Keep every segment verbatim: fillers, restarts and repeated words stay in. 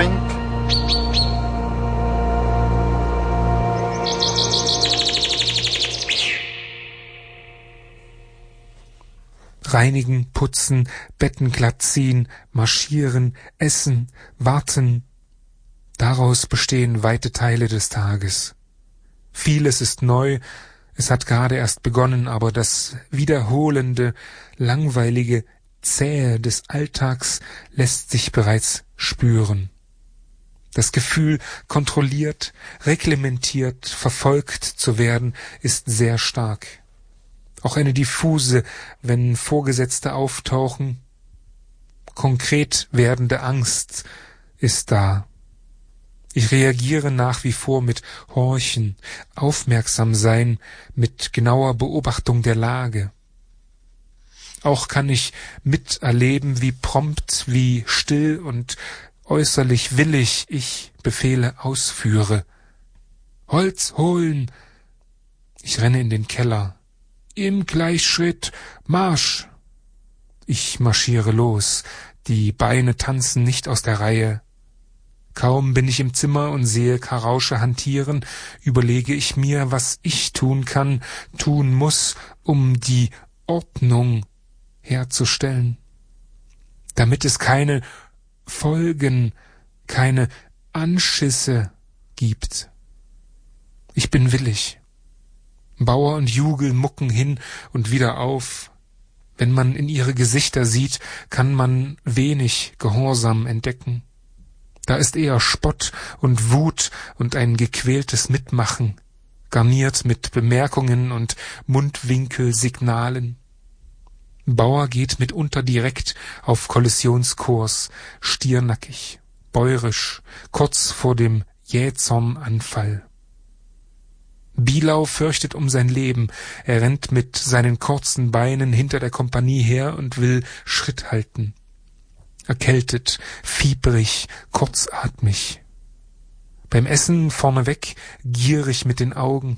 think. Reinigen, putzen, Betten glatt ziehen, marschieren, essen, warten. Daraus bestehen weite Teile des Tages. Vieles ist neu, es hat gerade erst begonnen, aber das wiederholende, langweilige, zähe des Alltags lässt sich bereits spüren. Das Gefühl, kontrolliert, reglementiert, verfolgt zu werden, ist sehr stark. Auch eine diffuse, wenn Vorgesetzte auftauchen, konkret werdende Angst ist da. Ich reagiere nach wie vor mit Horchen, aufmerksam sein, mit genauer Beobachtung der Lage. Auch kann ich miterleben, wie prompt, wie still und äußerlich willig ich Befehle ausführe. Holz holen! Ich renne in den Keller. Im Gleichschritt, Marsch! Ich marschiere los, die Beine tanzen nicht aus der Reihe. Kaum bin ich im Zimmer und sehe Karausche hantieren, überlege ich mir, was ich tun kann, tun muss, um die Ordnung herzustellen, damit es keine Folgen, keine Anschisse gibt. Ich bin willig. Bauer und Jugel mucken hin und wieder auf. Wenn man in ihre Gesichter sieht, kann man wenig Gehorsam entdecken. Da ist eher Spott und Wut und ein gequältes Mitmachen, garniert mit Bemerkungen und Mundwinkelsignalen. Bauer geht mitunter direkt auf Kollisionskurs, stiernackig, bäurisch, kurz vor dem Jähzornanfall. Bielau fürchtet um sein Leben. Er rennt mit seinen kurzen Beinen hinter der Kompanie her und will Schritt halten. Erkältet, fiebrig, kurzatmig. Beim Essen vorneweg gierig mit den Augen.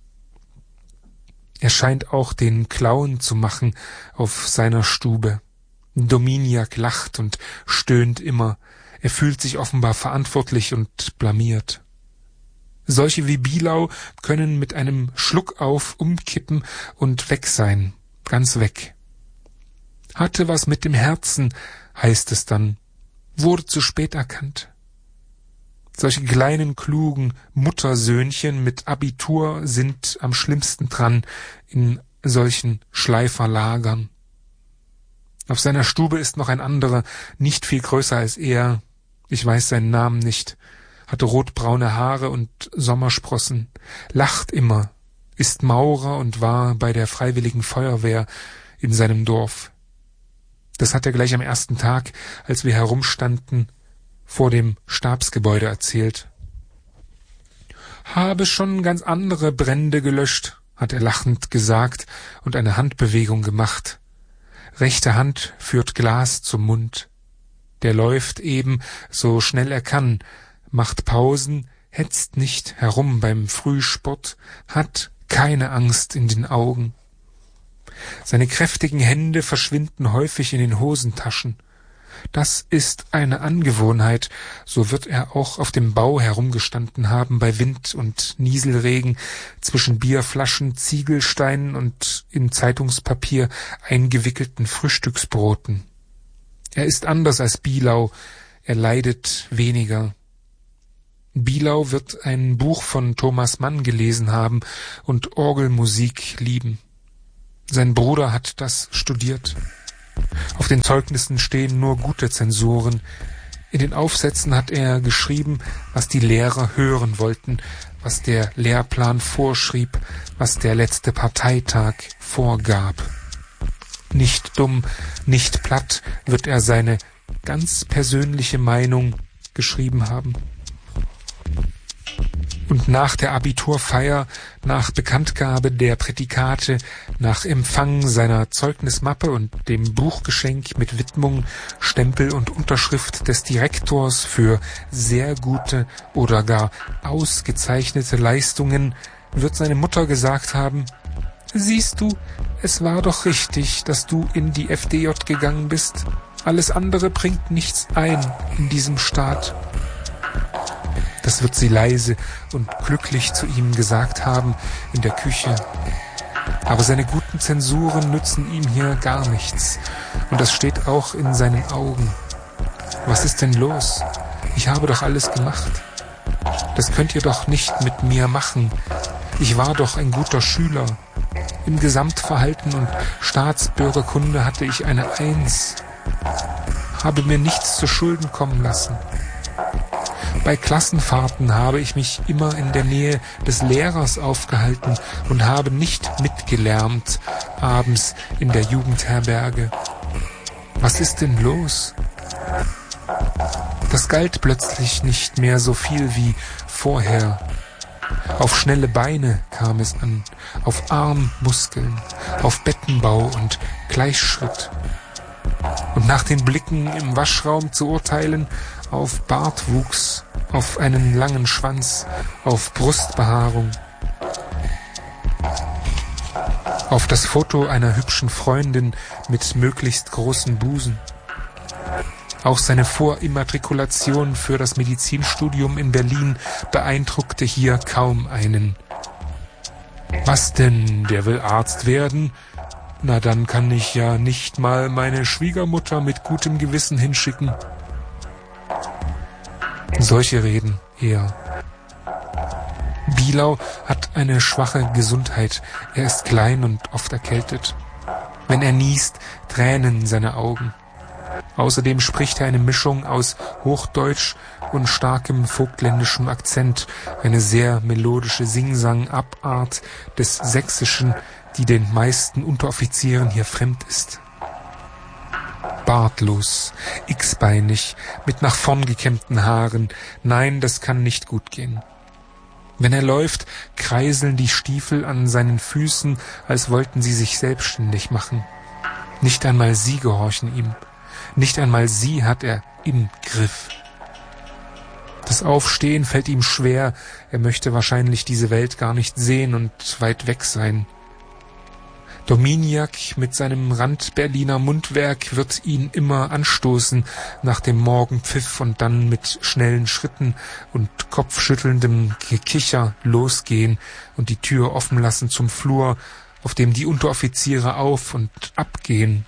Er scheint auch den Clown zu machen auf seiner Stube. Dominiak lacht und stöhnt immer. Er fühlt sich offenbar verantwortlich und blamiert. Solche wie Bielau können mit einem Schluck auf umkippen und weg sein, ganz weg. Hatte was mit dem Herzen, heißt es dann, wurde zu spät erkannt. Solche kleinen, klugen Muttersöhnchen mit Abitur sind am schlimmsten dran in solchen Schleiferlagern. Auf seiner Stube ist noch ein anderer, nicht viel größer als er, ich weiß seinen Namen nicht, hatte rotbraune Haare und Sommersprossen, lacht immer, ist Maurer und war bei der Freiwilligen Feuerwehr in seinem Dorf. Das hat er gleich am ersten Tag, als wir herumstanden, vor dem Stabsgebäude erzählt. Habe schon ganz andere Brände gelöscht, hat er lachend gesagt und eine Handbewegung gemacht. Rechte Hand führt Glas zum Mund. Der läuft eben so schnell er kann, macht Pausen, hetzt nicht herum beim Frühsport, hat keine Angst in den Augen. Seine kräftigen Hände verschwinden häufig in den Hosentaschen. Das ist eine Angewohnheit, so wird er auch auf dem Bau herumgestanden haben bei Wind und Nieselregen, zwischen Bierflaschen, Ziegelsteinen und in Zeitungspapier eingewickelten Frühstücksbroten. Er ist anders als Bielau, er leidet weniger. Bielau wird ein Buch von Thomas Mann gelesen haben und Orgelmusik lieben. Sein Bruder hat das studiert. Auf den Zeugnissen stehen nur gute Zensoren. In den Aufsätzen hat er geschrieben, was die Lehrer hören wollten, was der Lehrplan vorschrieb, was der letzte Parteitag vorgab. Nicht dumm, nicht platt wird er seine ganz persönliche Meinung geschrieben haben. Und nach der Abiturfeier, nach Bekanntgabe der Prädikate, nach Empfang seiner Zeugnismappe und dem Buchgeschenk mit Widmung, Stempel und Unterschrift des Direktors für sehr gute oder gar ausgezeichnete Leistungen, wird seine Mutter gesagt haben: »Siehst du, es war doch richtig, dass du in die F D J gegangen bist. Alles andere bringt nichts ein in diesem Staat.« Das wird sie leise und glücklich zu ihm gesagt haben in der Küche. Aber seine guten Zensuren nützen ihm hier gar nichts. Und das steht auch in seinen Augen. Was ist denn los? Ich habe doch alles gemacht. Das könnt ihr doch nicht mit mir machen. Ich war doch ein guter Schüler. Im Gesamtverhalten und Staatsbürgerkunde hatte ich eine Eins. Habe mir nichts zu Schulden kommen lassen. Bei Klassenfahrten habe ich mich immer in der Nähe des Lehrers aufgehalten und habe nicht mitgelärmt, abends in der Jugendherberge. Was ist denn los? Das galt plötzlich nicht mehr so viel wie vorher. Auf schnelle Beine kam es an, auf Armmuskeln, auf Bettenbau und Gleichschritt. Und nach den Blicken im Waschraum zu urteilen, auf Bartwuchs, auf einen langen Schwanz, auf Brustbehaarung, auf das Foto einer hübschen Freundin mit möglichst großen Busen. Auch seine Vorimmatrikulation für das Medizinstudium in Berlin beeindruckte hier kaum einen. Was denn, der will Arzt werden? Na, dann kann ich ja nicht mal meine Schwiegermutter mit gutem Gewissen hinschicken. Solche Reden eher. Bielau hat eine schwache Gesundheit. Er ist klein und oft erkältet. Wenn er niest, tränen seine Augen. Außerdem spricht er eine Mischung aus Hochdeutsch und starkem vogtländischem Akzent, eine sehr melodische Singsang-Abart des Sächsischen, die den meisten Unteroffizieren hier fremd ist. Bartlos, x-beinig, mit nach vorn gekämmten Haaren. Nein, das kann nicht gut gehen. Wenn er läuft, kreiseln die Stiefel an seinen Füßen, als wollten sie sich selbstständig machen. Nicht einmal sie gehorchen ihm. Nicht einmal sie hat er im Griff. Das Aufstehen fällt ihm schwer. Er möchte wahrscheinlich diese Welt gar nicht sehen und weit weg sein. Dominiak mit seinem Rand-Berliner Mundwerk wird ihn immer anstoßen nach dem Morgenpfiff und dann mit schnellen Schritten und kopfschüttelndem Gekicher losgehen und die Tür offen lassen zum Flur, auf dem die Unteroffiziere auf- und abgehen.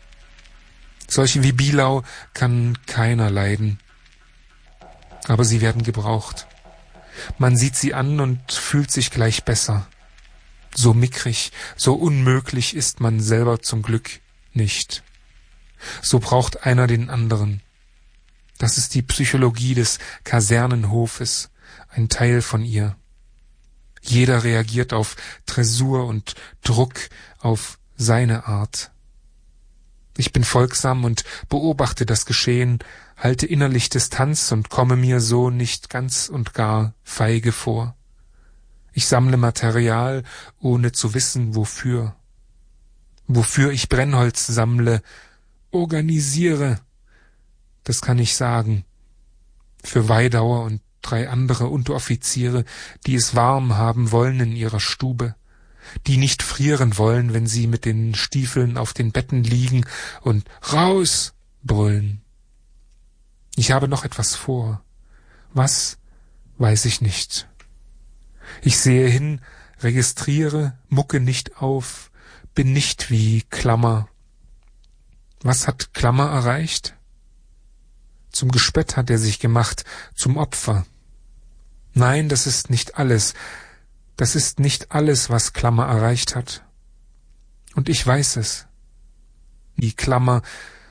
Solche wie Bielau kann keiner leiden. Aber sie werden gebraucht. Man sieht sie an und fühlt sich gleich besser. So mickrig, so unmöglich ist man selber zum Glück nicht. So braucht einer den anderen. Das ist die Psychologie des Kasernenhofes, ein Teil von ihr. Jeder reagiert auf Dressur und Druck auf seine Art. Ich bin folgsam und beobachte das Geschehen, halte innerlich Distanz und komme mir so nicht ganz und gar feige vor. Ich sammle Material, ohne zu wissen, wofür. Wofür ich Brennholz sammle, organisiere, das kann ich sagen. Für Weidauer und drei andere Unteroffiziere, die es warm haben wollen in ihrer Stube, die nicht frieren wollen, wenn sie mit den Stiefeln auf den Betten liegen und raus brüllen. Ich habe noch etwas vor. Was, weiß ich nicht. Ich sehe hin, registriere, mucke nicht auf, bin nicht wie Klammer. Was hat Klammer erreicht? Zum Gespött hat er sich gemacht, zum Opfer. Nein, das ist nicht alles. Das ist nicht alles, was Klammer erreicht hat. Und ich weiß es. Die Klammer